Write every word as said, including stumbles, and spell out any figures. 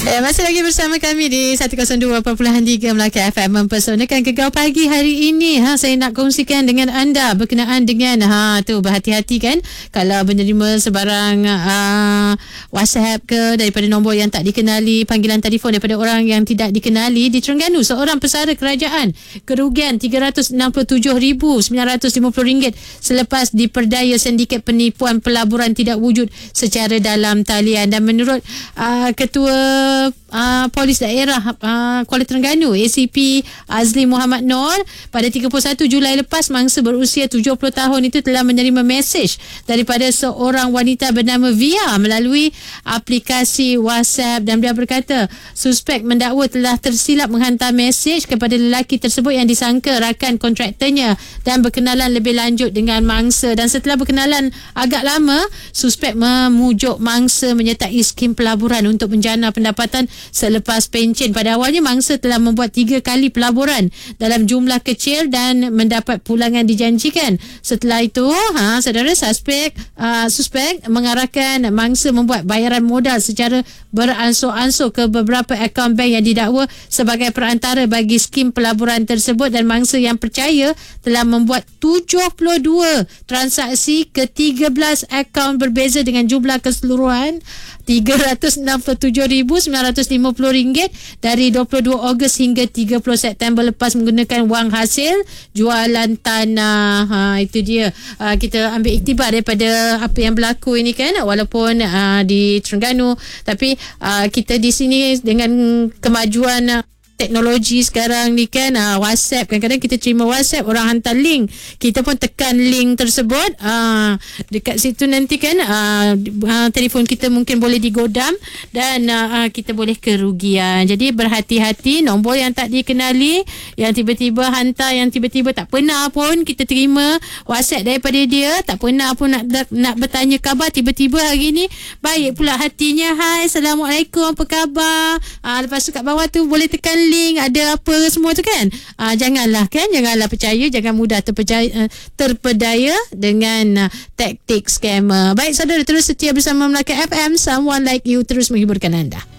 Ya, masih lagi bersama kami di seratus dua perpuluhan tiga Melaka F M mempersonakan Gegar Pagi hari ini. Ha, saya nak kongsikan dengan anda berkenaan dengan ha tu berhati-hati kan kalau menerima sebarang uh, WhatsApp ke daripada nombor yang tak dikenali, panggilan telefon daripada orang yang tidak dikenali. Di Terengganu, seorang pesara kerajaan kerugian tiga ratus enam puluh tujuh ribu sembilan ratus lima puluh ringgit selepas diperdaya sindiket penipuan pelaburan tidak wujud secara dalam talian. Dan menurut uh, ketua Uh, Polis Daerah uh, Kuala Terengganu, A C P Azli Muhammad Noor, pada tiga puluh satu Julai lepas, mangsa berusia tujuh puluh tahun itu telah menerima mesej daripada seorang wanita bernama Via melalui aplikasi WhatsApp, dan dia berkata suspek mendakwa telah tersilap menghantar mesej kepada lelaki tersebut yang disangka rakan kontraktornya dan berkenalan lebih lanjut dengan mangsa. Dan setelah berkenalan agak lama, suspek memujuk mangsa menyertai skim pelaburan untuk menjana pendapatan selepas pencen. Pada awalnya mangsa telah membuat tiga kali pelaburan dalam jumlah kecil dan mendapat pulangan dijanjikan. Setelah itu, ha, saudara, suspek uh, suspek mengarahkan mangsa membuat bayaran modal secara beransur-ansur ke beberapa akaun bank yang didakwa sebagai perantara bagi skim pelaburan tersebut, dan mangsa yang percaya telah membuat tujuh puluh dua transaksi ke tiga belas akaun berbeza dengan jumlah keseluruhan tiga ratus enam puluh tujuh ribu sembilan ratus lima puluh ringgit dari dua puluh dua Ogos hingga tiga puluh September lepas menggunakan wang hasil jualan tanah. Ha, itu dia. Uh, kita ambil iktibar daripada apa yang berlaku ini kan, walaupun uh, di Terengganu, tapi uh, kita di sini dengan kemajuan uh, teknologi sekarang ni kan, uh, WhatsApp, kadang-kadang kita terima WhatsApp, orang hantar link, kita pun tekan link tersebut, uh, dekat situ nanti kan uh, uh, telefon kita mungkin boleh digodam dan uh, kita boleh kerugian. Jadi berhati-hati, nombor yang tak dikenali yang tiba-tiba hantar, yang tiba-tiba tak pernah pun kita terima WhatsApp daripada dia, tak pernah pun nak nak bertanya khabar, tiba-tiba hari ni baik pula hatinya, hai, Assalamualaikum, apa khabar, uh, lepas tu kat bawah tu boleh tekan link, ada apa semua tu kan. Uh, janganlah kan, janganlah percaya, jangan mudah terpercaya, uh, terpedaya dengan uh, taktik scammer. Baik saudara, terus setia bersama Melaka F M, Someone Like You terus menghiburkan anda.